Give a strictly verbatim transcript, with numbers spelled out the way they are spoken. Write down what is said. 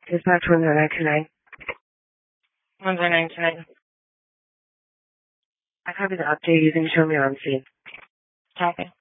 Dispatch one zero nine two nine. one zero nine two nine. I copy the update. You can show me on scene. Copy.